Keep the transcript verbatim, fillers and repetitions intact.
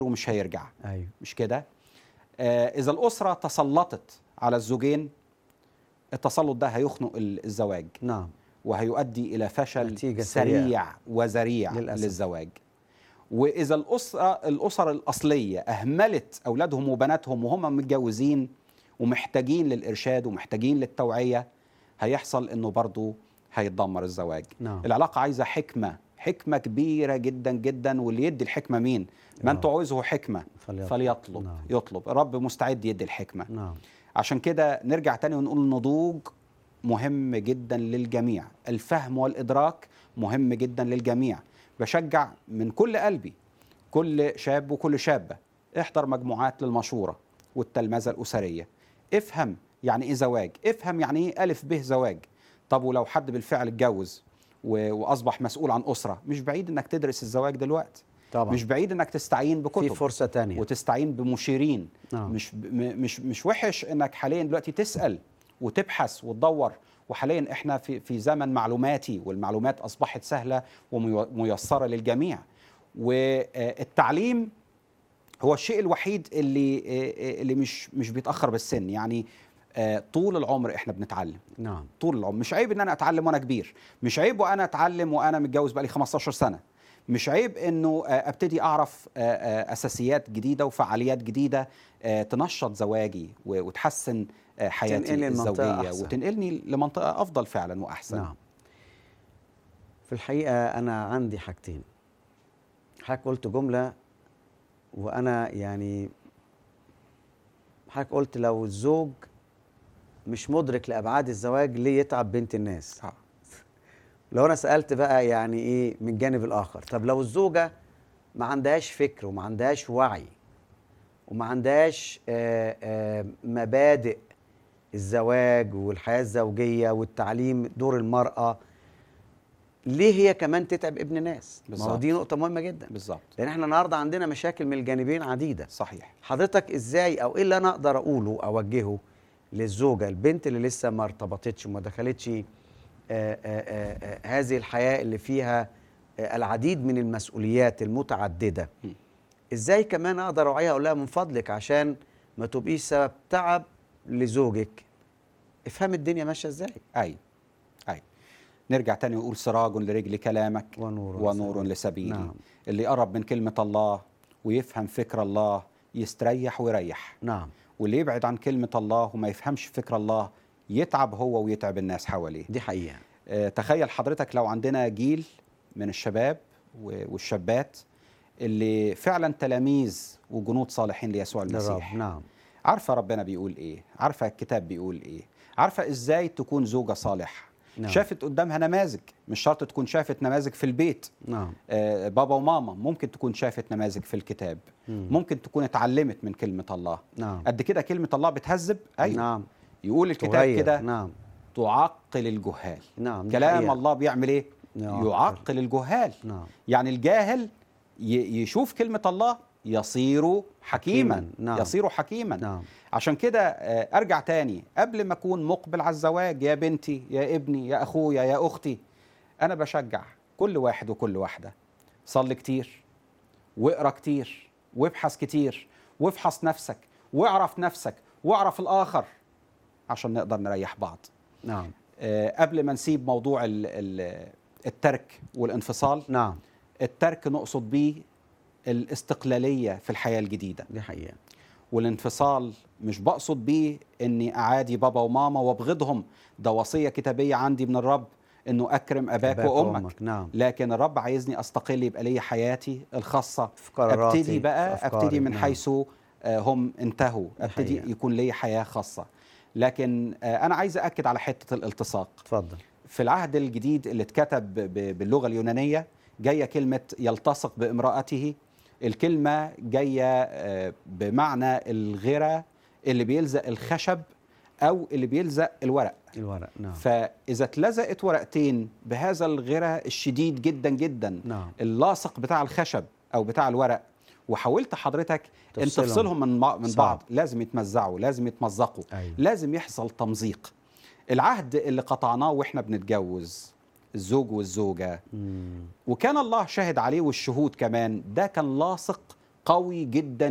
ومش هيرجع. أيوه. مش كده؟ آه إذا الأسرة تسلطت على الزوجين، التسلط ده هيخنق ال- الزواج نعم. وهيؤدي إلى فشل نتيجة سريع وذريع للأسف. للزواج. وإذا الأسرة الأسر الأصلية أهملت أولادهم وبناتهم وهم متجوزين ومحتاجين للإرشاد ومحتاجين للتوعية، هيحصل إنه برضو هيتدمر الزواج. نعم. العلاقة عايزة حكمة، حكمة كبيرة جدا جدا، واللي يدي الحكمة مين؟ من آه. تعوزه حكمة فليطلب. فليطلب. نعم. يطلب، الرب مستعد يدي الحكمة. نعم. عشان كده نرجع تاني ونقول النضوج مهم جدا للجميع، الفهم والإدراك مهم جدا للجميع. بشجع من كل قلبي كل شاب وكل شابة، احضر مجموعات للمشورة والتلمذة الأسرية. افهم يعني ايه زواج، افهم يعني ايه ألف به زواج. طب ولو حد بالفعل اتجوز و- وأصبح مسؤول عن أسرة، مش بعيد انك تدرس الزواج دلوقتي. طبعا. مش بعيد انك تستعين في بكتب فرصة تانية. وتستعين بمشيرين. نعم. مش م- مش مش وحش انك حاليا دلوقتي تسأل وتبحث وتدور. وحاليا احنا في في زمن معلوماتي، والمعلومات اصبحت سهله وميسره للجميع. والتعليم هو الشيء الوحيد اللي اللي مش مش بيتاخر بالسن. يعني آه، طول العمر احنا بنتعلم. نعم. طول العمر مش عيب ان انا اتعلم وانا كبير، مش عيب وانا اتعلم وانا متجوز بقالي خمستاشر سنة، مش عيب انه آه، ابتدي اعرف آه، آه، اساسيات جديده وفعاليات جديده آه، تنشط زواجي و- وتحسن آه، حياتي تنقلني لمنطقة الزوجيه أحسن. وتنقلني لمنطقه افضل فعلا واحسن. نعم. في الحقيقة أنا عندي حاجتين. حضرتك قلت جملة وأنا يعني حضرتك قلت لو الزوج مش مدرك لأبعاد الزواج ليه يتعب بنت الناس؟ آه. لو أنا سألت بقى يعني إيه من الجانب الآخر، طب لو الزوجة ما عندهاش فكر وما عندهاش وعي وما عندهاش آه، آه، مبادئ الزواج والحياة الزوجية والتعليم دور المرأة، ليه هي كمان تتعب ابن ناس؟ ما هو بالظبط. دي نقطة مهمة جدا، بالظبط. لأن احنا النهارده عندنا مشاكل من الجانبين عديدة. صحيح. حضرتك ازاي او ايه اللي انا اقدر اقوله اوجهه للزوجة البنت اللي لسه ما ارتبطتش وما دخلتش آه، آه، آه، آه، هذه الحياة اللي فيها آه، العديد من المسؤوليات المتعددة؟ م. ازاي كمان اقدر اوعيها اقول لها من فضلك عشان ما تبقيش سبب تعب لزوجك؟ افهم الدنيا ماشية ازاي. اي اي نرجع تاني ونقول سراج لرجل كلامك ونور ونور لسبيلي. نعم. اللي يقرب من كلمه الله ويفهم فكر الله يستريح ويريح، نعم. واللي يبعد عن كلمة الله وما يفهمش فكر الله يتعب هو ويتعب الناس حواليه. دي حقيقة. آه، تخيل حضرتك لو عندنا جيل من الشباب و- والشابات اللي فعلا تلاميذ وجنود صالحين ليسوع للرب. المسيح. نعم. عارفة ربنا بيقول ايه، عارفة الكتاب بيقول ايه، عارفة ازاي تكون زوجة صالحة. نعم. شافت قدامها نماذج، مش شرط تكون شافت نماذج في البيت. نعم. آه، بابا وماما، ممكن تكون شافت نماذج في الكتاب. مم. ممكن تكون اتعلمت من كلمة الله. نعم. قد كده كلمة الله بتهذب. أيوة. نعم. يقول الكتاب تغير. كده نعم. تعقل الجهال. نعم. دي كلام حقيقة. الله بيعمل ايه؟ يعقل. يعقل الجهال. نعم. يعني الجاهل ي- يشوف كلمة الله يصير حكيما, حكيماً. نعم. يصير حكيما. نعم. عشان كده آه، ارجع تاني قبل ما اكون مقبل على الزواج، يا بنتي يا ابني يا اخويا يا اختي، انا بشجع كل واحد وكل واحدة، صلي كتير واقرا كتير وابحث كتير وافحص نفسك واعرف نفسك واعرف الاخر عشان نقدر نريح بعض. نعم. آه، قبل ما نسيب موضوع ال- ال- الترك والانفصال، نعم. الترك نقصد بيه الاستقلالية في الحياة الجديدة، دي حقيقة. والانفصال مش بقصد بيه اني اعادي بابا وماما وابغضهم. ده وصية كتابية عندي من الرب انه اكرم اباك, أباك وامك, وأمك. نعم. لكن الرب عايزني استقل، يبقى لي حياتي الخاصة. في قراراتي، ابتدي بقى في أفكاري. ابتدي من نعم. حيث آه، هم انتهوا، دي ابتدي حقيقة. يكون لي حياة خاصة. لكن آه، انا عايز اكد على حتة الالتصاق. اتفضل. في العهد الجديد اللي اتكتب ب- باللغة اليونانية جاية كلمة يلتصق بامرأته. الكلمة جاية آه، بمعنى الغرة اللي بيلزق الخشب أو اللي بيلزق الورق. الورق. نعم. فإذا اتلزقت ورقتين بهذا الغرة الشديد جدا جدا، نعم. اللاصق بتاع الخشب أو بتاع الورق، وحاولت حضرتك ان تفصلهم. تفصلهم من مع- من صعب. بعض، لازم يتمزعوا، لازم يتمزقوا. أيوة. لازم يحصل تمزيق. العهد اللي قطعناه واحنا بنتجوز الزوج والزوجة، مم. وكان الله شاهد عليه والشهود كمان، ده كان لاصق قوي جدا